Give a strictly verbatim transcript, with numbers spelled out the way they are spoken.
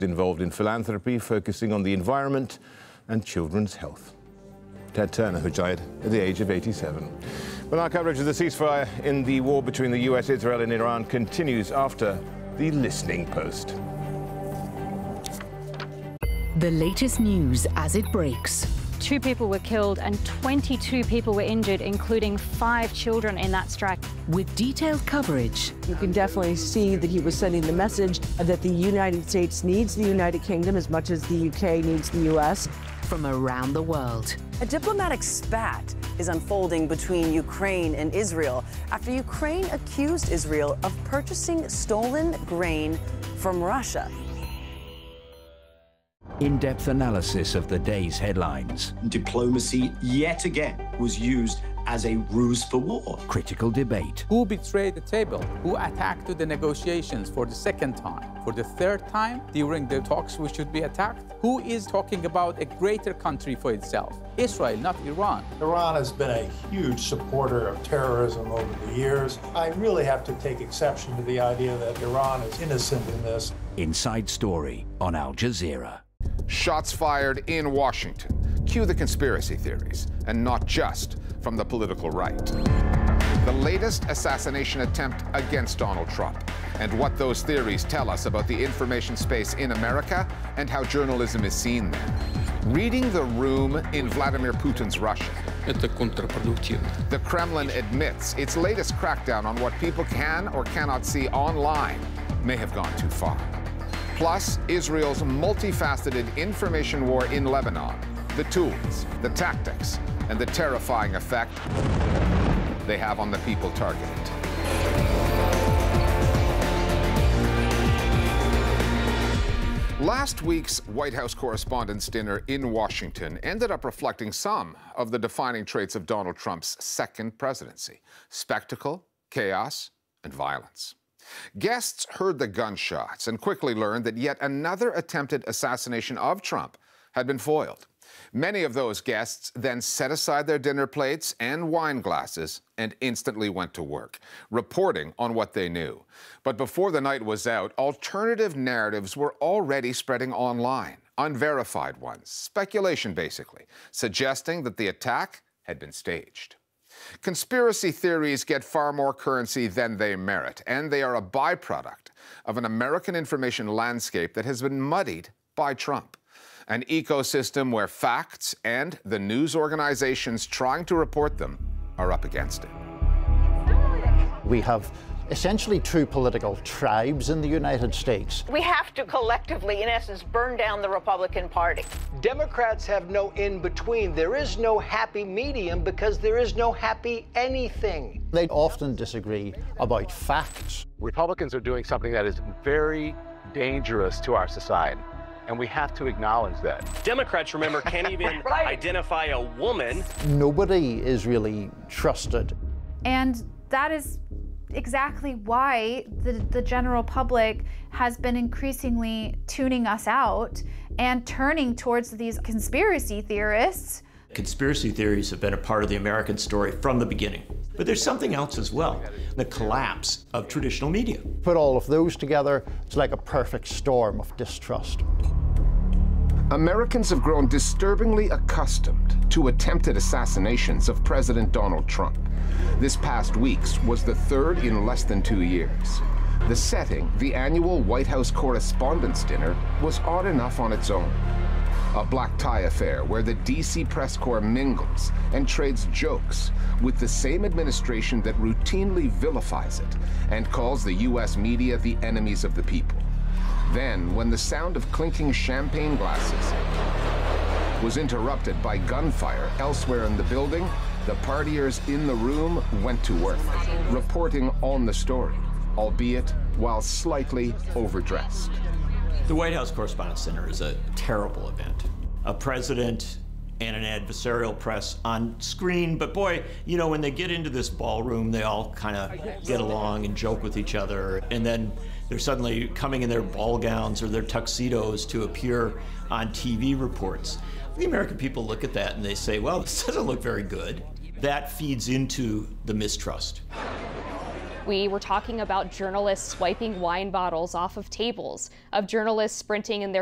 involved in philanthropy, focusing on the environment and children's health. Ted Turner, who died at the age of eighty-seven. Well, our coverage of the ceasefire in the war between the U S, Israel and Iran continues after the Listening Post. The latest news as it breaks. Two people were killed and twenty-two people were injured, including five children in that strike. With detailed coverage. You can definitely see that he was sending the message that the United States needs the United Kingdom as much as the U K needs the U S. From around the world. A diplomatic spat is unfolding between Ukraine and Israel after Ukraine accused Israel of purchasing stolen grain from Russia. In-depth analysis of the day's headlines. Diplomacy, yet again, was used as a ruse for war. Critical debate. Who betrayed the table? Who attacked the negotiations for the second time? For the third time during the talks we should be attacked? Who is talking about a greater country for itself? Israel, not Iran. Iran has been a huge supporter of terrorism over the years. I really have to take exception to the idea that Iran is innocent in this. Inside Story on Al Jazeera. Shots fired in Washington. Cue the conspiracy theories, and not just from the political right. The latest assassination attempt against Donald Trump, and what those theories tell us about the information space in America and how journalism is seen there. Reading the room in Vladimir Putin's Russia. The Kremlin admits its latest crackdown on what people can or cannot see online may have gone too far. Plus, Israel's multifaceted information war in Lebanon, the tools, the tactics, and the terrifying effect they have on the people targeted. Last week's White House Correspondents' Dinner in Washington ended up reflecting some of the defining traits of Donald Trump's second presidency: spectacle, chaos, and violence. Guests heard the gunshots and quickly learned that yet another attempted assassination of Trump had been foiled. Many of those guests then set aside their dinner plates and wine glasses and instantly went to work, reporting on what they knew. But before the night was out, alternative narratives were already spreading online, unverified ones, speculation basically, suggesting that the attack had been staged. Conspiracy theories get far more currency than they merit, and they are a byproduct of an American information landscape that has been muddied by Trump. An ecosystem where facts and the news organizations trying to report them are up against it. We have essentially two political tribes in the United States. We have to collectively, in essence, burn down the Republican Party. Democrats have no in-between. There is no happy medium because there is no happy anything. They often disagree about facts. Republicans are doing something that is very dangerous to our society, and we have to acknowledge that. Democrats, remember, can't even right. identify a woman. Nobody is really trusted. And that is exactly why the, the general public has been increasingly tuning us out and turning towards these conspiracy theorists. Conspiracy theories have been a part of the American story from the beginning. But there's something else as well, the collapse of traditional media. Put all of those together, it's like a perfect storm of distrust. Americans have grown disturbingly accustomed to attempted assassinations of President Donald Trump. This past week's was the third in less than two years. The setting, the annual White House Correspondents' Dinner, was odd enough on its own. A black tie affair where the D C press corps mingles and trades jokes with the same administration that routinely vilifies it and calls the U S media the enemies of the people. Then, when the sound of clinking champagne glasses was interrupted by gunfire elsewhere in the building, the partiers in the room went to work, reporting on the story, albeit while slightly overdressed. The White House Correspondents' Dinner is a terrible event. A president and an adversarial press on screen, but boy, you know, when they get into this ballroom, they all kind of get along and joke with each other, and then they're suddenly coming in their ball gowns or their tuxedos to appear on T V reports. The American people look at that and they say, well, this doesn't look very good. That feeds into the mistrust. We were talking about journalists swiping wine bottles off of tables, of journalists sprinting in their